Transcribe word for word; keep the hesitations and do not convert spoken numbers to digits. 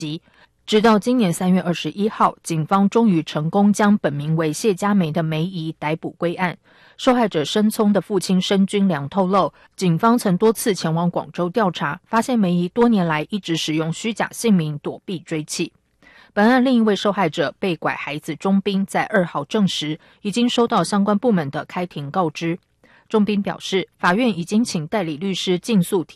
直到今年三月二十一号，警方终于成功将本名为谢佳梅的梅姨逮捕归案。受害者申聪的父亲申军良透露，警方曾多次前往广州调查，发现梅姨多年来一直使用虚假姓名躲避追缉。本案另一位受害者被拐孩子钟斌在二号证实，已经收到相关部门的开庭告知。钟斌表示，法院已经请代理律师尽速提